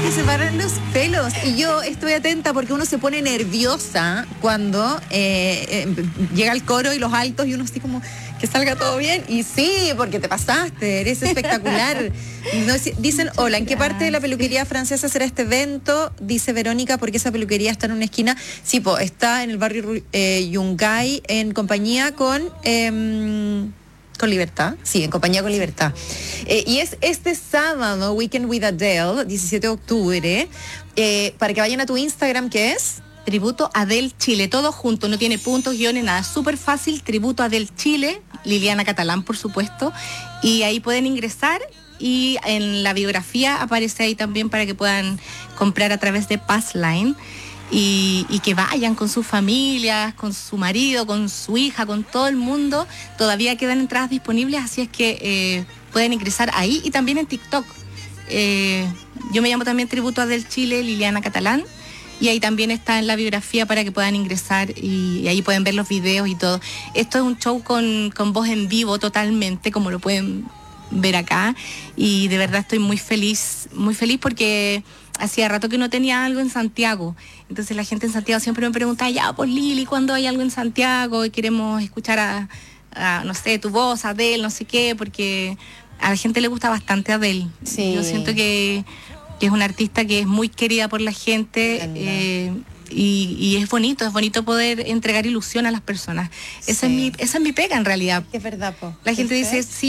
que se paran los pelos. Y yo estoy atenta porque uno se pone nerviosa cuando llega el coro y los altos y uno así como que salga todo bien. Y sí, porque te pasaste, eres espectacular. Dicen, hola, ¿en qué parte de la peluquería francesa será este evento? Dice Verónica, porque esa peluquería está en una esquina. Sí, está en el barrio Yungay, en compañía con Libertad, sí, en compañía con Libertad. Y es este sábado, Weekend with Adele, 17 de octubre, para que vayan a tu Instagram, ¿qué es? Tributo Adele Chile, todo junto, no tiene puntos, guiones, nada, súper fácil. Tributo Adele Chile, Liliana Catalán, por supuesto, y ahí pueden ingresar. Y en la biografía aparece ahí también para que puedan comprar a través de Passline. Y que vayan con sus familias, con su marido, con su hija, con todo el mundo. Todavía quedan entradas disponibles, así es que pueden ingresar ahí y también en TikTok. Yo me llamo también Tributo a Del Chile, Liliana Catalán, y ahí también está en la biografía para que puedan ingresar y ahí pueden ver los videos y todo. Esto es un show con voz en vivo totalmente, como lo pueden ver acá, y de verdad estoy muy feliz porque hacía rato que no tenía algo en Santiago. Entonces la gente en Santiago siempre me pregunta, ya, pues Lili, ¿cuándo hay algo en Santiago? Y queremos escuchar a no sé, tu voz, Adele, no sé qué, porque a la gente le gusta bastante Adele. Sí. Yo siento que es una artista que es muy querida por la gente, y es bonito poder entregar ilusión a las personas. Sí. Esa es mi pega en realidad. Es verdad, po. La gente dice, sí,